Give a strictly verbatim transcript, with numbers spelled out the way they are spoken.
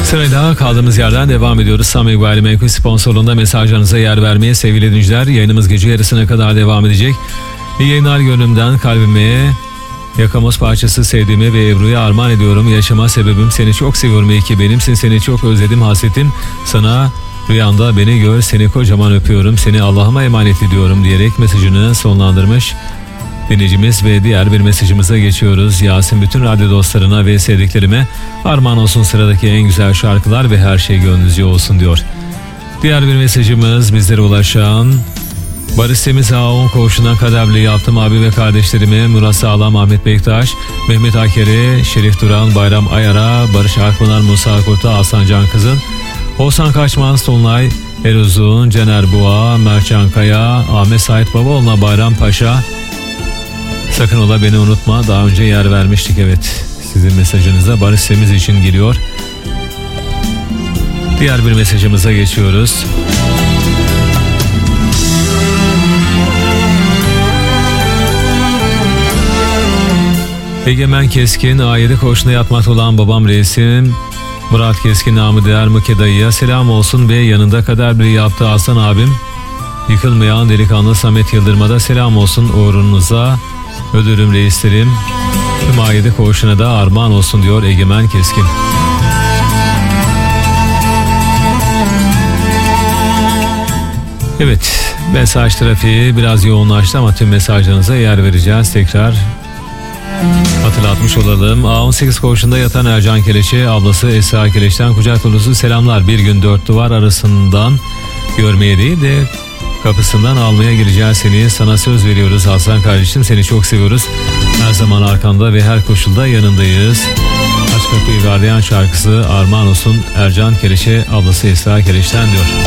Sırayla kaldığımız yerden devam ediyoruz. Sami Gayrimenkul sponsorluğunda mesajlarınıza yer vermeye sevgili dinleyiciler. Yayınımız gece yarısına kadar devam edecek. İyi yayınlar, gönlümden kalbime Yakamoz parçası sevdiğimi ve Ebru'ya armağan ediyorum. Yaşama sebebim seni çok seviyorum, iyi ki benimsin, seni çok özledim, hasretim sana, rüyanda beni gör, seni kocaman öpüyorum, seni Allah'ıma emanet ediyorum diyerek mesajını sonlandırmış dinleyicimiz ve diğer bir mesajımıza geçiyoruz. Yasin bütün radyo dostlarına ve sevdiklerime armağan olsun sıradaki en güzel şarkılar ve her şey gönlünüzce olsun diyor. Diğer bir mesajımız bizlere ulaşan Barış Semiz A on koğuşundan Kadavli yaptım abi ve kardeşlerime Murat Sağlam, Ahmet Bektaş, Mehmet Akeri, Şerif Duran, Bayram Ayara, Barış Akpınar, Musa Kurt'a, Hasan Can Kızın, Oğuzhan Kaçmaz, Tonlay Eruzun, Cener Boğa, Mertcan Kaya, Ahmet Sait Babaoğlu'na, Bayram Paşa, sakın ola beni unutma, daha önce yer vermiştik. Evet, sizin mesajınıza Barış Semiz için geliyor. Diğer bir mesajımıza geçiyoruz. Egemen Keskin, A yedi koğuşunda yatmakta olan babam reisim Murat Keskin, namı değer Mıke dayıya selam olsun ve yanında kadar bir yaptığı Aslan abim yıkılmayan delikanlı Samet Yıldırım'a da selam olsun, uğrunuza ölürüm reislerim, tüm A yedi koğuşuna da armağan olsun diyor Egemen Keskin. Evet, mesaj trafiği biraz yoğunlaştı ama tüm mesajlarınıza yer vereceğiz. Tekrar hatırlatmış olalım. A on sekiz koğuşunda yatan Ercan Keleş'e ablası Esra Keleş'ten kucak dolusu selamlar. Bir gün dört duvar arasından görmeye değil de kapısından almaya gireceğiz seni. Sana söz veriyoruz Hasan kardeşim, seni çok seviyoruz. Her zaman arkanda ve her koşulda yanındayız. Aç kapıyı gardiyan şarkısı armağan olsun Ercan Keleş'e ablası Esra Keleş'ten diyor.